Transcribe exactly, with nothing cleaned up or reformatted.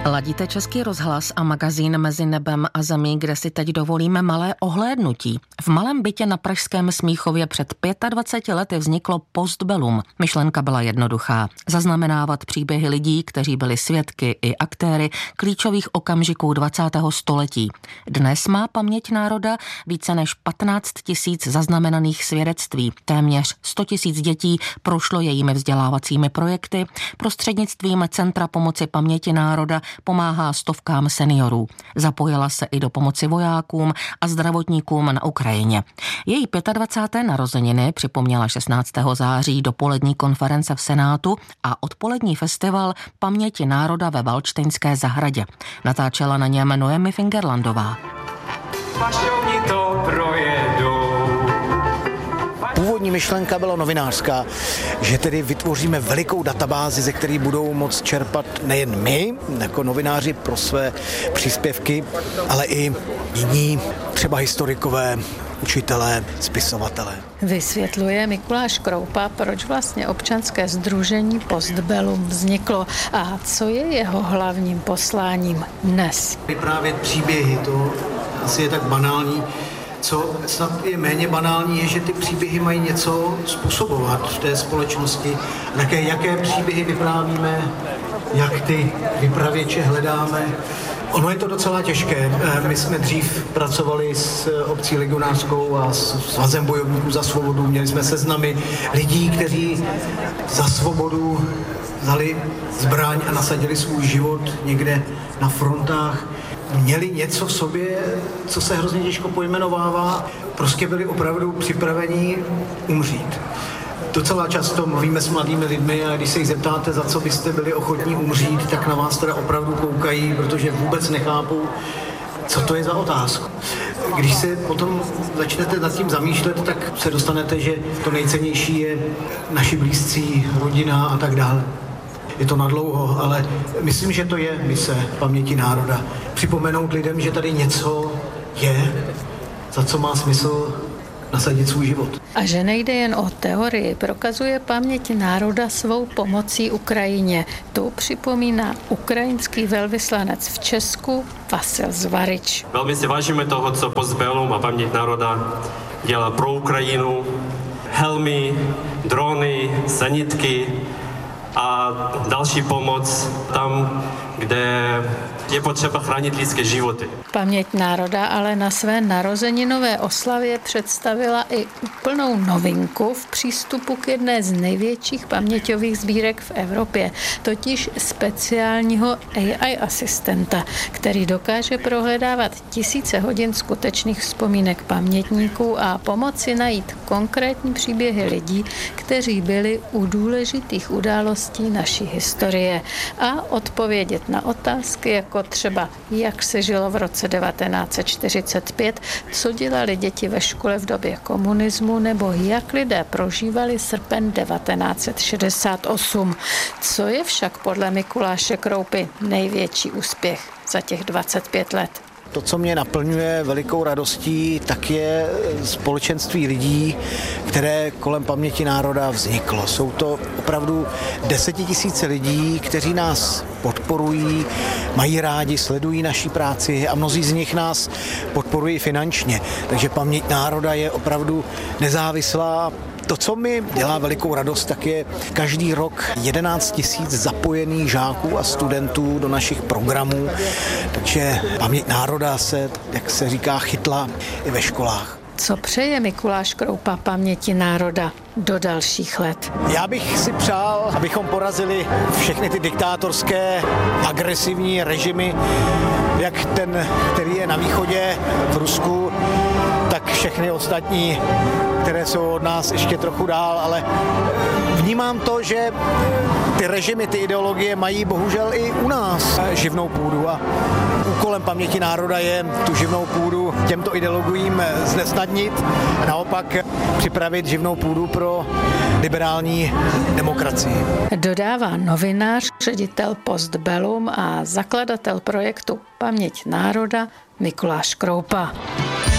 Ladíte Český rozhlas a magazín Mezi nebem a zemí, kde si teď dovolíme malé ohlédnutí. V malém bytě na pražském Smíchově před dvaceti pěti lety vzniklo Postbellum. Myšlenka byla jednoduchá. Zaznamenávat příběhy lidí, kteří byli svědky i aktéry klíčových okamžiků dvacátého století. Dnes má Paměť národa více než patnáct tisíc zaznamenaných svědectví. Téměř sto tisíc dětí prošlo jejími vzdělávacími projekty. Prostřednictvím Centra pomoci paměti národa pomáhá stovkám seniorů. Zapojila se i do pomoci vojákům a zdravotníkům na Ukrajině. Její dvacáté páté narozeniny připomněla šestnáctého září dopolední konference v Senátu a odpolední festival Paměti národa ve Valdštejnské zahradě. Natáčela na něm Noemi Fingerlandová. To projedou. Původní myšlenka byla novinářská, že tedy vytvoříme velikou databázi, ze které budou moct čerpat nejen my, jako novináři pro své příspěvky, ale i jiní, třeba historikové, učitelé, spisovatelé. Vysvětluje Mikuláš Kroupa, proč vlastně občanské sdružení Postbellum vzniklo a co je jeho hlavním posláním dnes. Vyprávět příběhy, to asi je tak banální. Co snad je méně banální, je, že ty příběhy mají něco způsobovat v té společnosti. Také jaké příběhy vyprávíme, jak ty vypravěče hledáme. Ono je to docela těžké. My jsme dřív pracovali s obcí legionářskou a s Svazem bojovníků za svobodu. Měli jsme seznamy lidí, kteří za svobodu vzali zbraň a nasadili svůj život někde na frontách. Měli něco v sobě, co se hrozně těžko pojmenovává, prostě byli opravdu připraveni umřít. Docela často mluvíme s mladými lidmi a když se jich zeptáte, za co byste byli ochotní umřít, tak na vás teda opravdu koukají, protože vůbec nechápou, co to je za otázku. Když se potom začnete nad tím zamýšlet, tak se dostanete, že to nejcennější je naši blízcí, rodina a tak dále. Je to nadlouho, ale myslím, že to je mise Paměti národa. Připomenout lidem, že tady něco je, za co má smysl nasadit svůj život. A že nejde jen o teorii, prokazuje Paměť národa svou pomocí Ukrajině. Tu připomíná ukrajinský velvyslanec v Česku Vasil Zvarič. Velmi si vážíme toho, co Postbellum a Paměť národa dělá pro Ukrajinu. Helmy, drony, sanitky a další pomoc tam, kde je potřeba chránit lidské životy. Paměť národa ale na své narozeninové oslavě představila i úplnou novinku v přístupu k jedné z největších paměťových sbírek v Evropě, totiž speciálního A I asistenta, který dokáže prohledávat tisíce hodin skutečných vzpomínek pamětníků a pomoci najít konkrétní příběhy lidí, kteří byli u důležitých událostí naší historie a odpovědět na otázky, jako třeba jak se žilo v roce devatenáct set čtyřicet pět, co dělali děti ve škole v době komunismu, nebo jak lidé prožívali srpen devatenáct set šedesát osm. Co je však podle Mikuláše Kroupy největší úspěch za těch dvacet pět let? To, co mě naplňuje velikou radostí, tak je společenství lidí, které kolem Paměti národa vzniklo. Jsou to opravdu desetitisíce lidí, kteří nás podporují, mají rádi, sledují naší práci a mnozí z nich nás podporují finančně. Takže Paměť národa je opravdu nezávislá. To, co mi dělá velikou radost, tak je každý rok jedenáct tisíc zapojených žáků a studentů do našich programů, takže Paměť národa se, jak se říká, chytla i ve školách. Co přeje Mikuláš Kroupa Paměti národa do dalších let? Já bych si přál, abychom porazili všechny ty diktátorské, agresivní režimy, jak ten, který je na východě v Rusku, tak všechny ostatní, které jsou od nás ještě trochu dál, ale vnímám to, že ty režimy, ty ideologie mají bohužel i u nás živnou půdu a úkolem Paměti národa je tu živnou půdu těmto ideologiím znesnadnit a naopak připravit živnou půdu pro liberální demokracii. Dodává novinář, ředitel Postbellum a zakladatel projektu Paměť národa Mikuláš Kroupa.